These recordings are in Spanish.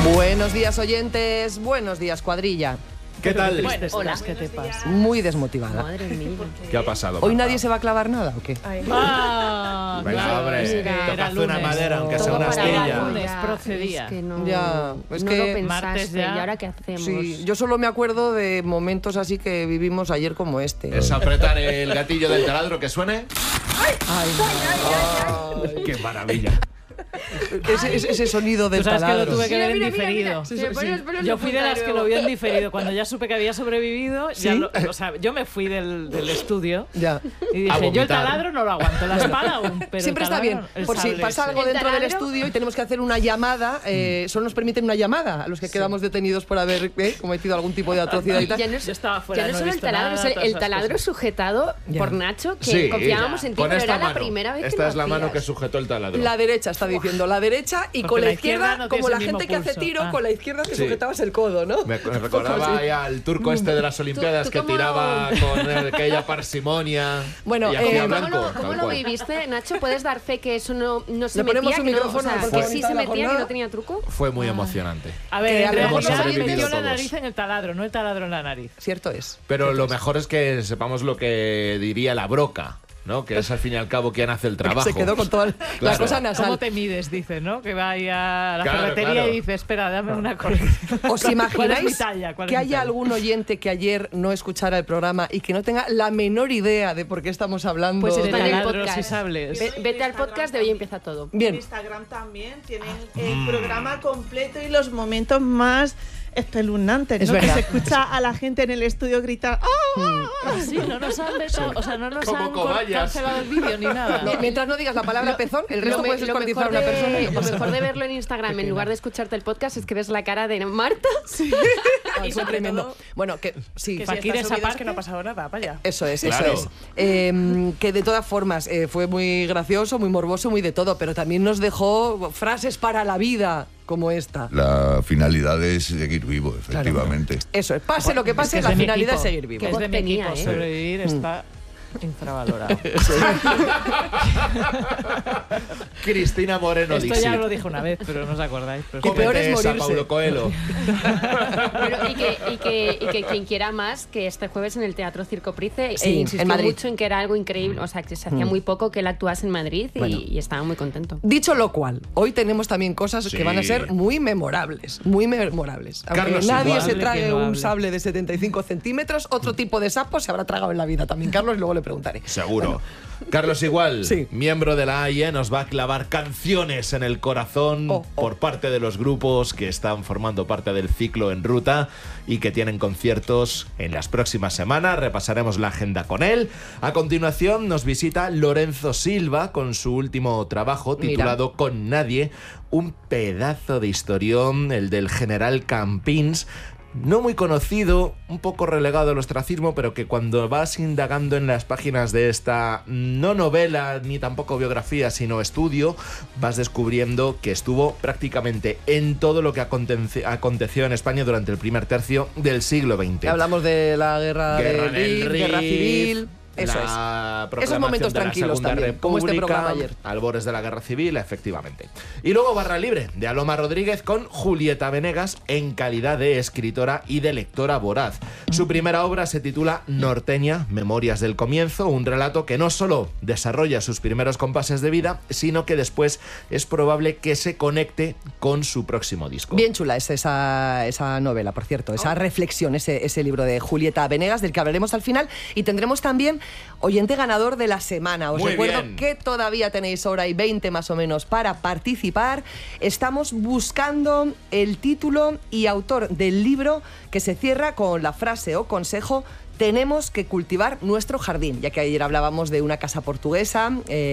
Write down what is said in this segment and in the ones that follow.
Buenos días, oyentes. Buenos días, cuadrilla. ¿Qué tal? Hola, ¿qué te pasa? Muy desmotivada. Madre mía. ¿Qué ha pasado? ¿Hoy Marta? nadie se va a clavar nada o qué? Venga, hombre, toca una madera, aunque sea Todo una para astilla. lunes Ya, procedía. Es que no, Ya, es no que lo pensaste. martes ya. ¿Y ahora qué hacemos? Sí, yo solo me acuerdo de momentos así que vivimos ayer como este. Es apretar el gatillo del taladro que suene. Ay, ¡Qué maravilla! ese sonido del Tú sabes que lo taladro. tuve que ver en Mira, mira, diferido. mira. Me pones pelos de Yo fui de punta las que luego. lo vio en diferido. Cuando ya supe que había sobrevivido, ya ¿Sí? o sea, yo me fui del estudio Ya. y dije, A yo el vomitar. taladro no lo aguanto, la espada aún, pero Siempre el está bien, taladro, el por si sable, pasa sí. algo El dentro del taladro. estudio y tenemos que hacer una llamada, solo nos permiten una llamada a los que quedamos detenidos por haber cometido algún tipo de atrocidad y tal. Ya no es, Yo estaba fuera, ya no no he solo el visto taladro, nada, es todas el esas taladro cosas. sujetado Ya. por Nacho, que Sí, confiábamos en ti, con pero esta era la mano. primera vez que Esta lo es la mano que hacías. sujetó el taladro. La derecha está diciendo, la derecha, y Porque con la la izquierda, izquierda no tiene como la el mismo gente que hace pulso. tiro, Ah. con la izquierda que Sí. sujetabas el codo, ¿no? Me recordaba ya al turco este de las Olimpiadas ¿Tú que cómo- tiraba con aquella parsimonia. Bueno, y hacía ¿cómo blanco. ¿Cómo tal lo cual. viviste, Nacho? ¿Puedes dar fe que eso no se Le ponemos metía? un Que no, micrófono o sea, al que sí protagonista se de la metía, que jornada. no tenía truco. Fue muy emocionante. A Que ver, en hemos realidad sobrevivido metió la todos. nariz en el taladro, no el taladro en la nariz. Cierto es. Pero lo mejor es que sepamos lo que diría la broca, ¿no? Que es al fin y al cabo quien hace el trabajo. Se quedó con toda la Claro. cosa ¿Cómo nasal. te mides? Dice, ¿no? Que va ahí a la Claro, ferretería claro. y dice, espera, dame una corrección. ¿Os ¿Cuál es mi imagináis talla? ¿Cuál es que mi haya talla? algún oyente que ayer no escuchara el programa y que no tenga la menor idea de por qué estamos hablando? Pues De está en el taladros podcast. y sables. Vete al podcast de Hoy Empieza Todo. Bien. En Instagram también tienen el programa completo y los momentos más espeluznantes, Es ¿no? Que verdad. se escucha a la gente en el estudio gritar ¡ah! Sí, no nos han vetado, o sea, no nos Como han cobayas. cancelado el vídeo ni nada. No, mientras no digas la palabra pezón, el resto puedes descuartizar a una persona. y no Lo pasa mejor de nada. verlo en Instagram, en lugar de escucharte el podcast, es que ves la cara de Marta. Ay, son tremendo. Bueno, que sí, Fakir esa parte que no ha pasado nada, vaya. eso es, Claro. eso es. Que de todas formas fue muy gracioso, muy morboso, muy de todo, pero también nos dejó frases para la vida como esta. La finalidad es seguir vivo, efectivamente. Eso es, pase lo que pase, Es la de mi finalidad equipo, es seguir que vivo. es de mi Tenía, equipo, ¿eh? sobrevivir está infravalorado. Cristina Moreno Esto Dixit. ya lo dije una vez, pero no os acordáis. Pero Que peor Cómete es esa, morirse. Paulo Coelho. Bueno, y que quien quiera más, que este jueves en el Teatro Circo Price Sí, insistió en Madrid. mucho en que era algo increíble, o sea, que se hacía muy poco que él actuase en Madrid y, Bueno. y estaba muy contento. Dicho lo cual, hoy tenemos también cosas Sí. que van a ser muy memorables, muy memorables. Aunque Carlos nadie igual. se trague Que no un hable. sable de 75 centímetros, otro tipo de sapo se habrá tragado en la vida también, Carlos, y luego le preguntaré. Seguro. Carlos Igual, Sí. miembro de la AIE, nos va a clavar canciones en el corazón por parte de los grupos que están formando parte del ciclo En Ruta y que tienen conciertos en las próximas semanas. Repasaremos la agenda con él. A continuación nos visita Lorenzo Silva con su último trabajo titulado Con Nadie, un pedazo de historión, el del general Campins. No muy conocido, un poco relegado al ostracismo, pero que cuando vas indagando en las páginas de esta no novela ni tampoco biografía, sino estudio, vas descubriendo que estuvo prácticamente en todo lo que aconteció en España durante el primer tercio del siglo XX. Hablamos de la guerra, Guerra del del Rif, Rif, guerra civil. Eso es. la Esos momentos proclamación de la tranquilos Segunda también, como este República, programa ayer. albores de la Guerra Civil, efectivamente. Y luego Barra Libre, de Aloma Rodríguez con Julieta Venegas en calidad de escritora y de lectora voraz. Su primera obra se titula Norteña, Memorias del Comienzo, un relato que no solo desarrolla sus primeros compases de vida, sino que después es probable que se conecte con su próximo disco. Bien chula es esa novela, por cierto, esa reflexión, ese libro de Julieta Venegas, del que hablaremos al final, y tendremos también oyente ganador de la semana. Os Muy recuerdo bien. que todavía tenéis hora y 20 más o menos para participar. Estamos buscando el título y autor del libro que se cierra con la frase o consejo: tenemos que cultivar nuestro jardín, ya que ayer hablábamos de una casa portuguesa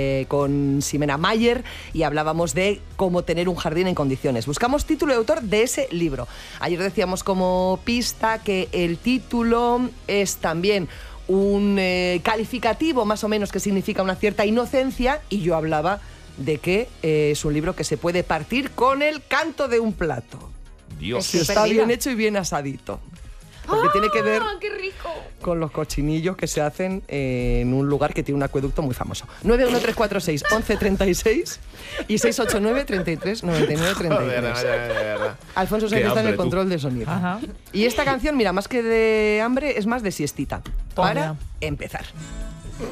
con Ximena Mayer y hablábamos de cómo tener un jardín en condiciones. Buscamos título y autor de ese libro. Ayer decíamos como pista que el título es también un calificativo más o menos que significa una cierta inocencia, y yo hablaba de que es un libro que se puede partir con el canto de un plato. Dios. Si está bien hecho y bien asadito. porque tiene que ver ¡Qué rico! con los cochinillos que se hacen en un lugar que tiene un acueducto muy famoso. 91346 1136 y 689 33 99 33. Alfonso Sáenz está en el control de sonido. Ajá. Y esta canción, mira, más que de hambre, es más de siestita. Para Toma. empezar.